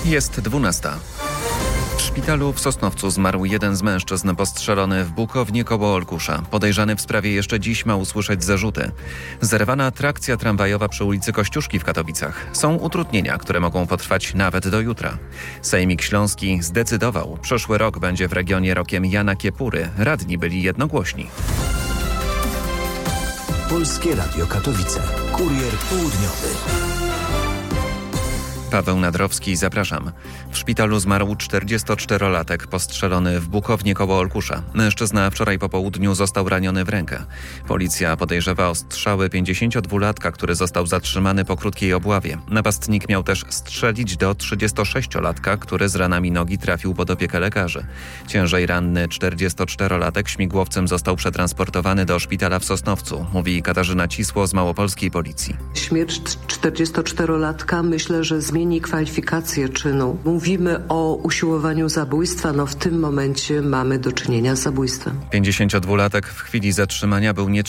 Jest 12. W szpitalu w Sosnowcu zmarł jeden z mężczyzn postrzelony w Bukownie koło Olkusza. Podejrzany w sprawie jeszcze dziś ma usłyszeć zarzuty. Zerwana trakcja tramwajowa przy ulicy Kościuszki w Katowicach. Są utrudnienia, które mogą potrwać nawet do jutra. Sejmik Śląski zdecydował. Przyszły rok będzie w regionie rokiem Jana Kiepury. Radni byli jednogłośni. Polskie Radio Katowice. Kurier południowy. Paweł Nadrowski, zapraszam. W szpitalu zmarł 44-latek postrzelony w Bukownie koło Olkusza. Mężczyzna wczoraj po południu został raniony w rękę. Policja podejrzewa o strzały 52-latka, który został zatrzymany po krótkiej obławie. Napastnik miał też strzelić do 36-latka, który z ranami nogi trafił pod opiekę lekarzy. Ciężej ranny 44-latek śmigłowcem został przetransportowany do szpitala w Sosnowcu, mówi Katarzyna Cisło z małopolskiej policji. Śmierć 44-latka myślę, że zmieni kwalifikację czynu. Mówimy o usiłowaniu zabójstwa, w tym momencie mamy do czynienia z zabójstwem. 52-latek w chwili zatrzymania był